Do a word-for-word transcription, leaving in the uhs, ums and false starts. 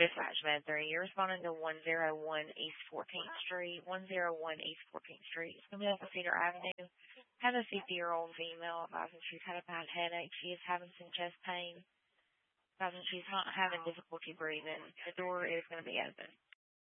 Dispatch Med three. You're responding to one oh one East fourteenth Street. one oh one East fourteenth Street. It's going to be off of Cedar Avenue. Have a fifty-year-old female advising she's had a bad headache. She is having some chest pain. Advising she's not having difficulty breathing. The door is going to be open.